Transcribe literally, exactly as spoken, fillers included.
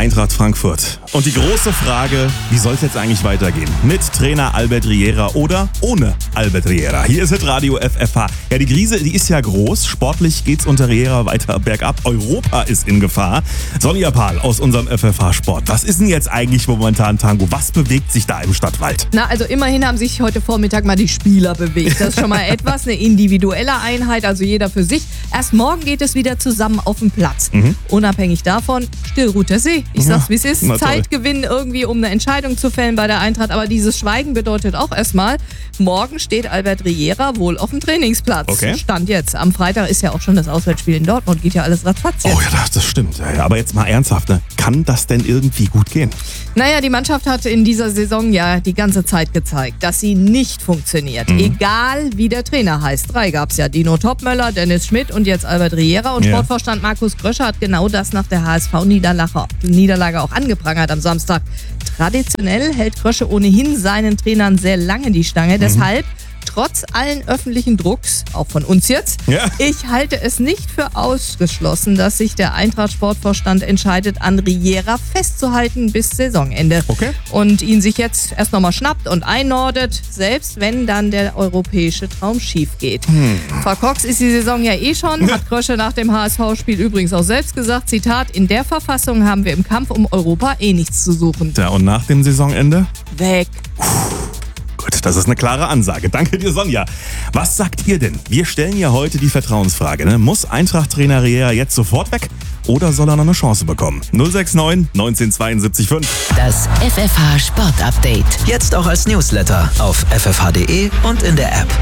Eintracht Frankfurt. Und die große Frage, wie soll es jetzt eigentlich weitergehen? Mit Trainer Albert Riera oder ohne Albert Riera? Hier ist Hitradio F F H. Ja, die Krise, die ist ja groß. Sportlich geht's unter Riera weiter bergab. Europa ist in Gefahr. Sonja Pahl aus unserem F F H Sport. Was ist denn jetzt eigentlich momentan Tango? Was bewegt sich da im Stadtwald? Na, also immerhin haben sich heute Vormittag mal die Spieler bewegt. Das ist schon mal etwas, eine individuelle Einheit, also jeder für sich. Erst morgen geht es wieder zusammen auf den Platz. Mhm. Unabhängig davon, Stillruht der See. Ich sag's, wie es ist. Zeitgewinn irgendwie, um eine Entscheidung zu fällen bei der Eintracht. Aber dieses Schweigen bedeutet auch erstmal, morgen steht Albert Riera wohl auf dem Trainingsplatz. Okay. Stand jetzt. Am Freitag ist ja auch schon das Auswärtsspiel in Dortmund. Geht ja alles ratzfatz jetzt. Oh ja, das, das stimmt. Ja, ja. Aber jetzt mal ernsthaft, ne? Kann das denn irgendwie gut gehen? Naja, die Mannschaft hat in dieser Saison ja die ganze Zeit gezeigt, dass sie nicht funktioniert. Mhm. Egal wie der Trainer heißt. Drei gab's ja. Dino Topmöller, Dennis Schmidt und jetzt Albert Riera. Und ja. Sportvorstand Markus Krösche hat genau das nach der H S V-Niederlage Niederlage auch angeprangert am Samstag. Traditionell hält Krösche ohnehin seinen Trainern sehr lange die Stange. Mhm. Deshalb, trotz allen öffentlichen Drucks, auch von uns jetzt, ja. ich halte es nicht für ausgeschlossen, dass sich der Eintracht-Sportvorstand entscheidet, an Riera festzuhalten bis Saisonende. Okay. Und ihn sich jetzt erst nochmal schnappt und einnordet, selbst wenn dann der europäische Traum schief geht. Hm. Verkorkst ist die Saison ja eh schon, hat Krösche nach dem H S V-Spiel übrigens auch selbst gesagt, Zitat, in der Verfassung haben wir im Kampf um Europa eh nichts zu suchen. Ja, und nach dem Saisonende? Weg. Gut, das ist eine klare Ansage. Danke dir, Sonja. Was sagt ihr denn? Wir stellen ja heute die Vertrauensfrage. Ne? Muss Eintracht-Trainer Riera jetzt sofort weg oder soll er noch eine Chance bekommen? null sechs neun neunzehn zweiundsiebzig fünf. Das F F H Sport Update. Jetzt auch als Newsletter auf f f h punkt d e und in der App.